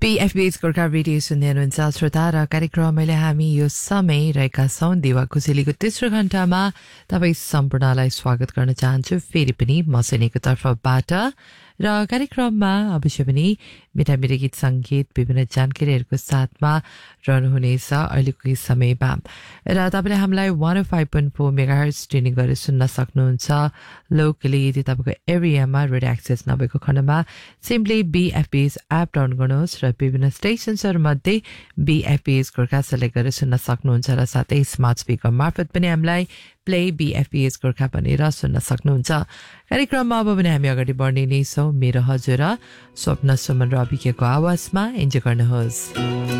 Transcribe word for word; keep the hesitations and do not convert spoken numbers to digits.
पीएफबीएच Gorkha radio सुन्दै हुनुहुन्छ श्रोता र कार्यक्रम मैले हामी यो समय रहेका छौं देवा कुशेलीको तेस्रो घण्टामा तपाईँ सम्पूर्णलाई स्वागत गर्न चाहन्छु फेरि पनि मसेनीको तर्फबाट र कार्यक्रममा अवश्य पनि मिठा मिठा गीत संगीत विभिन्न जानकारीहरूको साथमा रहनुहुनेछ अहिलेको यस समयमा र तपाईँले हामीलाई one oh five point four megahertz tuning गरेर सुन्न सक्नुहुन्छ लोकली यदि तपाईँको एरियामा रेडियो एक्सेस नभएको खण्डमा सिम्पली बीएफबीएस एप डाउनलोड गर्नुहोस् र विभिन्न स्टेसन्सहरूमध्ये बीएफबीएस गोर्खा सेलेक्ट गरेर सुन्न सक्नुहुन्छ र साथै स्मार्ट स्पिकर मार्फत पनि हामीलाई प्ले बीएफबीएस गोर्खा भनेर सुन्न सक्नुहुन्छ कार्यक्रममा अब पनि हामी अगाडि बढ्ने नै छौं मेरो हजुर स्वप्न सुमन र अभिकेको आवाजमा इन्जोय गर्नुहोस्